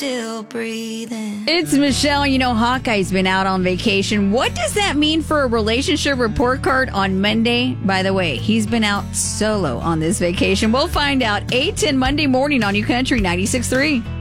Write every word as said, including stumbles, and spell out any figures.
still breathing. It's Michelle. You know, Hawkeye's been out on vacation. What does that mean for a relationship report card on Monday? By the way, he's been out solo on this vacation. We'll find out eight ten Monday morning on U Country ninety-six point three.